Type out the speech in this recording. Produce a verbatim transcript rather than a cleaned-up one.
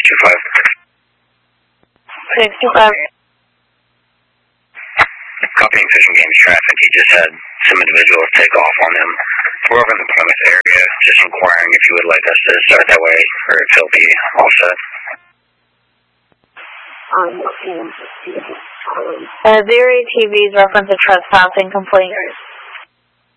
two five. six two five. Copying Fish and Game traffic. He just had some individuals take off on him. We're over in the Plymouth area, just inquiring if you would like us to start that way, or if he'll be all set. Uh, zero A T V's reference to trespassing complaint.